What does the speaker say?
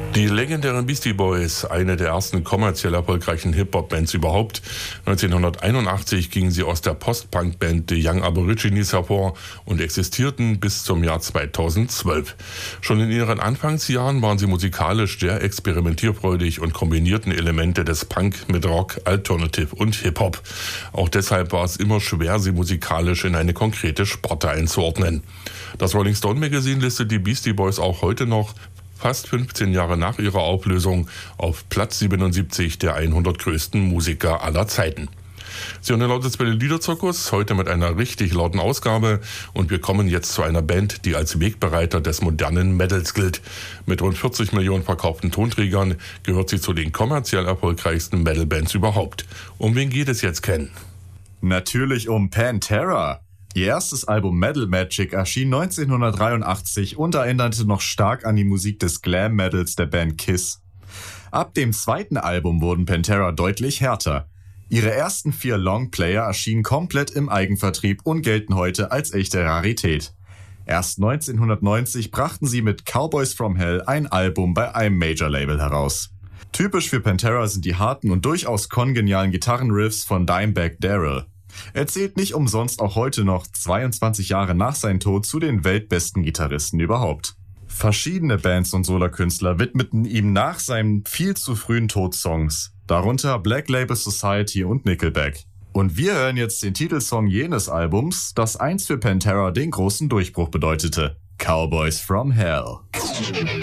Die legendären Beastie Boys, eine der ersten kommerziell erfolgreichen Hip-Hop-Bands überhaupt. 1981 gingen sie aus der Post-Punk-Band The Young Aborigines hervor und existierten bis zum Jahr 2012. Schon in ihren Anfangsjahren waren sie musikalisch sehr experimentierfreudig und kombinierten Elemente des Punk mit Rock, Alternative und Hip-Hop. Auch deshalb war es immer schwer, sie musikalisch in eine konkrete Sparte einzuordnen. Das Rolling Stone Magazine listet die Beastie Boys auch heute noch, fast 15 Jahre nach ihrer Auflösung, auf Platz 77 der 100 größten Musiker aller Zeiten. Sie hören den Lauteswelle Liederzirkus, heute mit einer richtig lauten Ausgabe, und wir kommen jetzt zu einer Band, die als Wegbereiter des modernen Metals gilt. Mit rund 40 Millionen verkauften Tonträgern gehört sie zu den kommerziell erfolgreichsten Metal-Bands überhaupt. Um wen geht es jetzt, Ken? Natürlich um Pantera. Ihr erstes Album Metal Magic erschien 1983 und erinnerte noch stark an die Musik des Glam-Metals der Band Kiss. Ab dem zweiten Album wurden Pantera deutlich härter. Ihre ersten 4 Longplayer erschienen komplett im Eigenvertrieb und gelten heute als echte Rarität. Erst 1990 brachten sie mit Cowboys from Hell ein Album bei einem Major-Label heraus. Typisch für Pantera sind die harten und durchaus kongenialen Gitarrenriffs von Dimebag Darrell. Er zählt nicht umsonst auch heute noch, 22 Jahre nach seinem Tod, zu den weltbesten Gitarristen überhaupt. Verschiedene Bands und Solo-Künstler widmeten ihm nach seinem viel zu frühen Tod Songs, darunter Black Label Society und Nickelback. Und wir hören jetzt den Titelsong jenes Albums, das einst für Pantera den großen Durchbruch bedeutete: Cowboys from Hell.